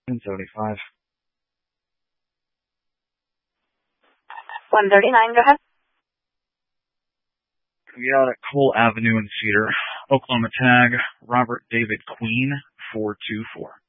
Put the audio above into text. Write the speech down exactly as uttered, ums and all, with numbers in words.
one seventy-five. one thirty-nine, go ahead. We out at Cole Avenue in Cedar, Oklahoma tag, Robert David Queen, four two four.